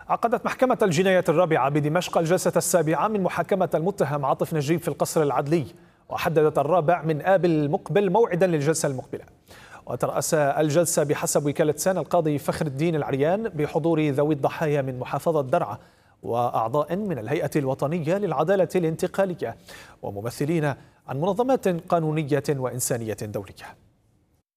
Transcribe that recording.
عقدت محكمة الجنايات الرابعة بدمشق الجلسة السابعة من محاكمة المتهم عاطف نجيب في القصر العدلي، وحددت الرابع من آب المقبل موعدا للجلسة المقبلة. وترأس الجلسة بحسب وكالة سان القاضي فخر الدين العريان بحضور ذوي الضحايا من محافظة درعا وأعضاء من الهيئة الوطنية للعدالة الانتقالية وممثلين عن منظمات قانونية وإنسانية دولية.